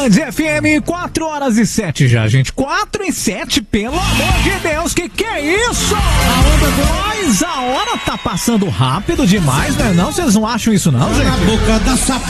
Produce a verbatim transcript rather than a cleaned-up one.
Band F M, quatro horas e sete já, gente. quatro e sete, pelo amor de Deus, que que é isso? Mas a hora tá passando rápido demais, né? Não, vocês não acham isso não, gente? Na boca da